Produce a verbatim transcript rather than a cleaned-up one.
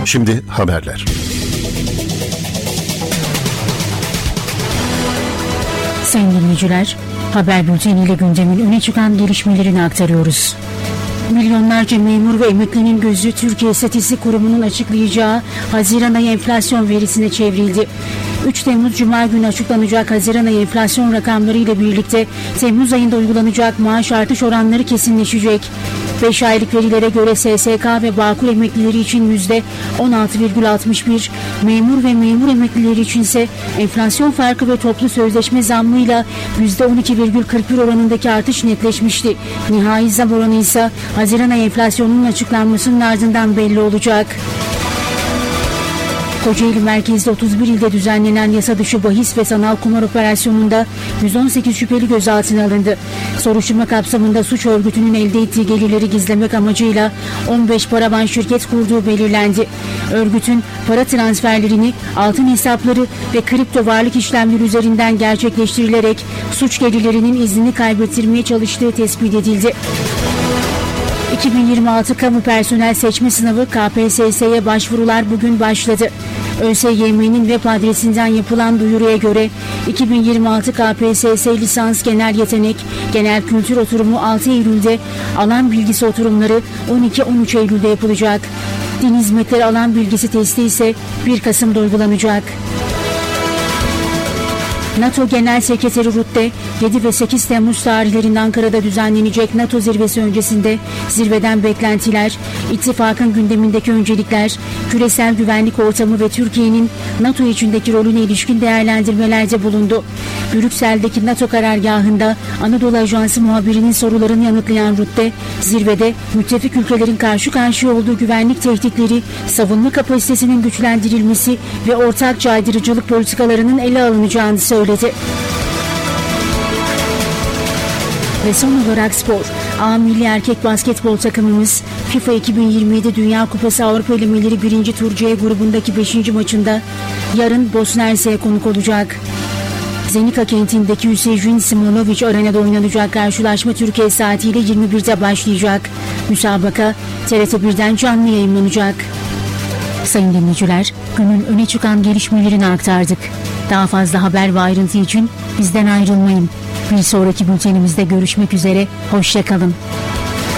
Şimdi haberler. Sayın dinleyiciler, haber bülteniyle gündemin öne çıkan gelişmelerini aktarıyoruz. Milyonlarca memur ve emeklinin gözü Türkiye İstatistik Kurumu'nun açıklayacağı Haziran ayı enflasyon verisine çevrildi. üç Temmuz Cuma günü açıklanacak Haziran ayı enflasyon rakamları ile birlikte Temmuz ayında uygulanacak maaş artış oranları kesinleşecek. beş aylık verilere göre S S K ve Bağkur emeklileri için yüzde on altı virgül altmış bir, memur ve memur emeklileri içinse enflasyon farkı ve toplu sözleşme zammıyla yüzde on iki virgül kırk bir oranındaki artış netleşmişti. Nihai zam oranı ise Haziran ayı enflasyonunun açıklanmasının ardından belli olacak. Kocaeli merkezli otuz bir ilde düzenlenen yasa dışı bahis ve sanal kumar operasyonunda yüz on sekiz şüpheli gözaltına alındı. Soruşturma kapsamında suç örgütünün elde ettiği gelirleri gizlemek amacıyla on beş paravan şirket kurduğu belirlendi. Örgütün para transferlerini, altın hesapları ve kripto varlık işlemleri üzerinden gerçekleştirilerek suç gelirlerinin iznini kaybettirmeye çalıştığı tespit edildi. iki bin yirmi altı Kamu Personel Seçme Sınavı K P S S'ye başvurular bugün başladı. ÖSYM'nin web adresinden yapılan duyuruya göre iki bin yirmi altı K P S S lisans genel yetenek, genel kültür oturumu altı Eylül'de, alan bilgisi oturumları on iki on üç Eylül'de yapılacak. Din hizmetleri alan bilgisi testi ise bir Kasım'da uygulanacak. NATO Genel Sekreteri Rutte, yedi ve sekiz Temmuz tarihlerinde Ankara'da düzenlenecek NATO zirvesi öncesinde zirveden beklentiler, ittifakın gündemindeki öncelikler, küresel güvenlik ortamı ve Türkiye'nin NATO içindeki rolüne ilişkin değerlendirmelerde bulundu. Brüksel'deki NATO karargahında Anadolu Ajansı muhabirinin sorularını yanıtlayan Rutte, zirvede müttefik ülkelerin karşı karşıya olduğu güvenlik tehditleri, savunma kapasitesinin güçlendirilmesi ve ortak caydırıcılık politikalarının ele alınacağını söyledi. Ve son olarak spor. A Milli Erkek Basketbol takımımız FIFA iki bin yirmi yedi Dünya Kupası Avrupa elemeleri birinci tur C grubundaki beşinci maçında yarın Bosna Hersek'e konuk olacak. Zenica kentindeki Hüseyin Simonovic Arena'da oynanacak karşılaşma Türkiye saatiyle yirmi birde başlayacak. Müsabaka T R T birden canlı yayınlanacak. Sayın dinleyiciler, günün öne çıkan gelişmelerini aktardık. Daha fazla haber ve ayrıntı için bizden ayrılmayın. Bir sonraki bültenimizde görüşmek üzere, hoşça kalın.